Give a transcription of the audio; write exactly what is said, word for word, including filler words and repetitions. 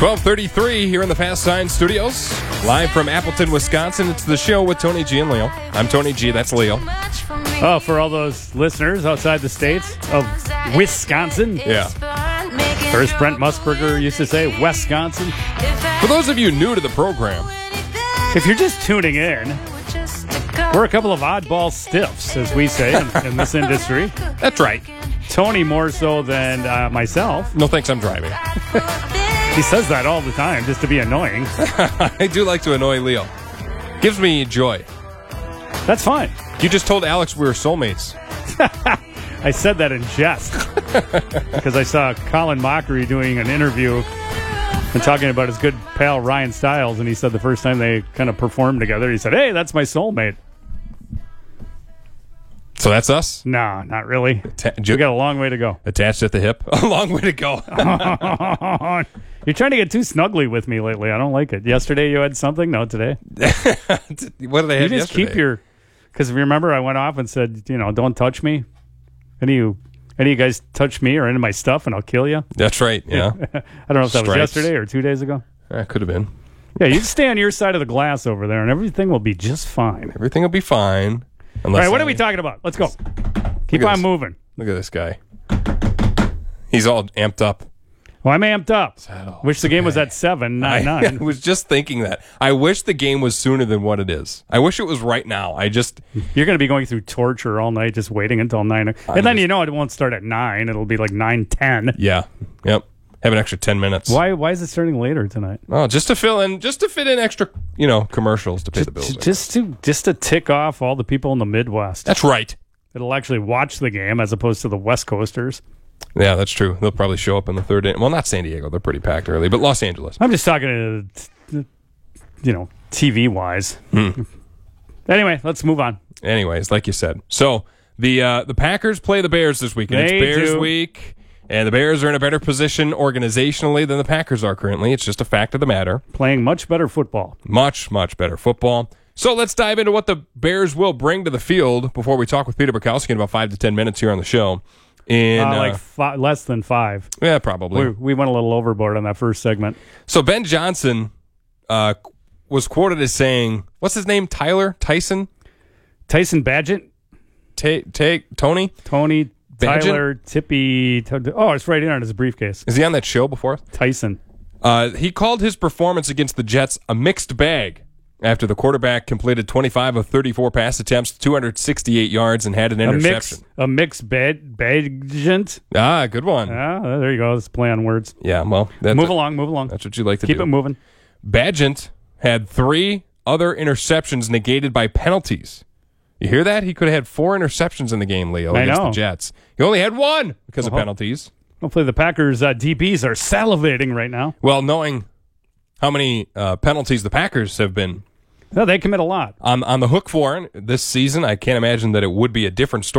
twelve thirty-three here in the Fast Sign Studios. Live from Appleton, Wisconsin. It's the show with Tony G and Leo. I'm Tony G. That's Leo. Oh, for all those listeners outside the states of Wisconsin. Yeah. Or as Brent Musburger used to say, Wisconsin. For those of you new to the program, if you're just tuning in, we're a couple of oddball stiffs, as we say in, in this industry. That's right. Tony more so than uh, myself. No thanks, I'm driving. He says that all the time just to be annoying. I do like to annoy Leo. Gives me joy. That's fine. You just told Alex we were soulmates. I said that in jest because I saw Colin Mockery doing an interview and talking about his good pal Ryan Stiles, and he said the first time they kind of performed together, he said, "Hey, that's my soulmate." So that's us? No, not really. Atta- We got a long way to go. Attached at the hip? A long way to go. You're trying to get too snuggly with me lately. I don't like it. Yesterday you had something? No, today. What did they have You just yesterday? keep your... Because remember I went off and said, you know, don't touch me. Any of you, any of you guys touch me or any of my stuff and I'll kill you. That's right, yeah. I don't know if that was Stripes. yesterday or two days ago. That could have been. Yeah, you just stay on your side of the glass over there and everything will be just fine. Everything will be fine. All right, what are we talking about? Let's go. Keep Look at on this. moving. Look at this guy. He's all amped up. Well, I'm amped up. Settle. Wish the game was at seven, not I, nine. I was just thinking that. I wish the game was sooner than what it is. I wish it was right now. I just... You're going to be going through torture all night just waiting until nine. And I'm then just- you know it won't start at nine. It'll be like nine ten. Yeah. Yep. Have an extra ten minutes. Why Why is it starting later tonight? Oh, just to fill in, just to fit in extra, you know, commercials to pay the bills. Just, just to just to tick off all the people in the Midwest. That's right. It'll actually watch the game as opposed to the West Coasters. Yeah, that's true. They'll probably show up in the third inning. Well, not San Diego. They're pretty packed early, but Los Angeles. I'm just talking to, you know, T V wise. Hmm. Anyway, let's move on. Anyways, like you said. So the uh, the Packers play the Bears this weekend. They It's Bears do. week, and the Bears are in a better position organizationally than the Packers are currently. It's just a fact of the matter. Playing much better football. Much, much better football. So let's dive into what the Bears will bring to the field before we talk with Peter Bukowski in about five to ten minutes here on the show. In Uh, uh, like fi- less than five. yeah, probably. We, we went a little overboard on that first segment. So Ben Johnson uh, was quoted as saying, "What's his name? Tyler Tyson? Tyson Badgett, Take take Tony? Tony, Badgett? Tyler, Tippy. T- oh, it's right in on his briefcase. Is he on that show before?" Tyson. Uh, he called his performance against the Jets a mixed bag after the quarterback completed twenty-five of thirty-four pass attempts, two hundred sixty-eight yards, and had an A interception. mix, a mixed bad, Badgett. Ah, good one. Ah, there you go. Let's play on words. Yeah, well, that's, Move along, move along. that's what you like to Keep do. it moving. Badgett had three other interceptions negated by penalties. You hear that? He could have had four interceptions in the game, Leo, I against know. the Jets. He only had one because Uh-huh. of penalties. Hopefully the Packers uh, D Bs are salivating right now. Well, knowing how many uh, penalties the Packers have been No, they commit a lot. on, on the hook for this season, I can't imagine that it would be a different story.